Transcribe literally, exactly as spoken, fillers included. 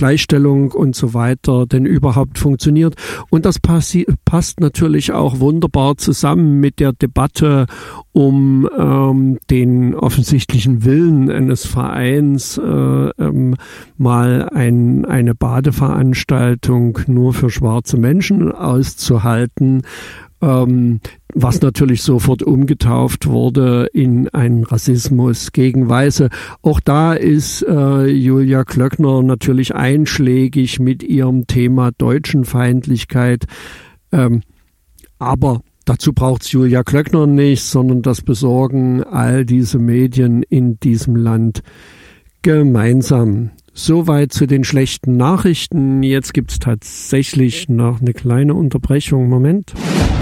Gleichstellung und so weiter denn überhaupt funktioniert. Und das passi- passt natürlich auch wunderbar zusammen mit der Debatte um ähm, den offensichtlichen Willen eines Vereins, äh, ähm, mal ein, eine Badeveranstaltung nur für schwarze Menschen auszuhalten, ähm, was natürlich sofort umgetauft wurde in einen Rassismus gegen Weiße. Auch da ist äh, Julia Klöckner natürlich einschlägig mit ihrem Thema Deutschenfeindlichkeit, ähm, aber dazu braucht es Julia Klöckner nicht, sondern das besorgen all diese Medien in diesem Land gemeinsam. Soweit zu den schlechten Nachrichten. Jetzt gibt es tatsächlich noch eine kleine Unterbrechung. Moment.